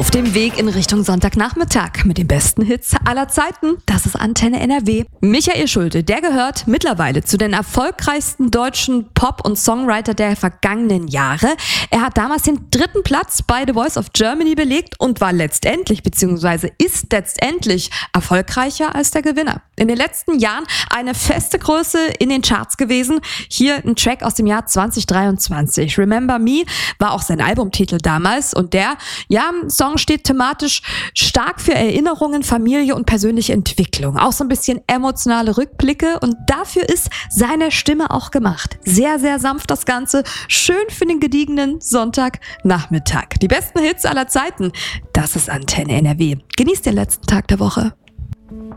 Auf dem Weg in Richtung Sonntagnachmittag mit den besten Hits aller Zeiten. Das ist Antenne NRW. Michael Schulte, der gehört mittlerweile zu den erfolgreichsten deutschen Pop- und Songwriter der vergangenen Jahre. Er hat damals den 3. Platz bei The Voice of Germany belegt und war letztendlich, beziehungsweise ist letztendlich erfolgreicher als der Gewinner. In den letzten Jahren eine feste Größe in den Charts gewesen. Hier ein Track aus dem Jahr 2023. Remember Me war auch sein Albumtitel damals und der Song steht thematisch stark für Erinnerungen, Familie und persönliche Entwicklung. Auch so ein bisschen emotionale Rückblicke und dafür ist seine Stimme auch gemacht. Sehr, sehr sanft das Ganze. Schön für den gediegenen Sonntagnachmittag. Die besten Hits aller Zeiten. Das ist Antenne NRW. Genießt den letzten Tag der Woche.